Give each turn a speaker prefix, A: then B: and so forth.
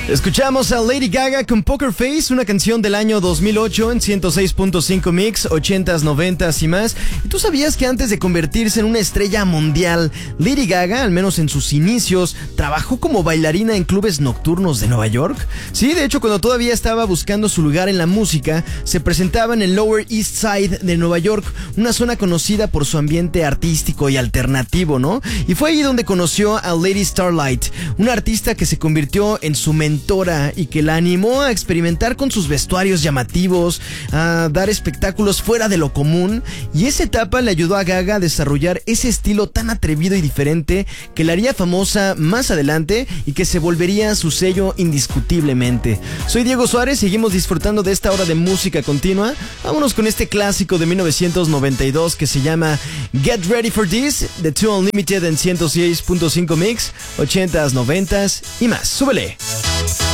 A: Escuchamos a Lady Gaga con Poker Face, una canción del año 2008 en 106.5 Mix, 80s, 90s y más. ¿Y tú sabías que antes de convertirse en una estrella mundial, Lady Gaga, al menos en sus inicios, trabajó como bailarina en clubes nocturnos de Nueva York? Sí, de hecho, cuando todavía estaba buscando su lugar en la música, se presentaba en el Lower East Side de Nueva York, una zona conocida por su ambiente artístico y alternativo, ¿no? Y fue ahí donde conoció a Lady Starlight, una artista que se convirtió en su mentora y que la animó a experimentar con sus vestuarios llamativos, a dar espectáculos fuera de lo común, y esa etapa le ayudó a Gaga a desarrollar ese estilo tan atrevido y diferente que la haría famosa más adelante y que se volvería su sello indiscutiblemente. Soy Diego Suárez, seguimos disfrutando de esta hora de música continua. Vámonos con este clásico de 1992 que se llama Get Ready for This, de Two Unlimited en 106.5 Mix, 80s, 90s y más. ¡Súbele!